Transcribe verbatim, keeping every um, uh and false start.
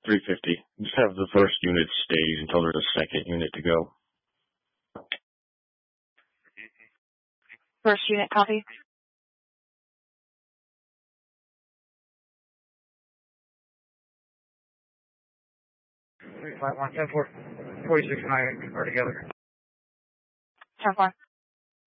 three fifty. Just have the first unit stay until there's a second unit to go. First unit, copy. three five one, ten four, forty-six nine are together. ten four.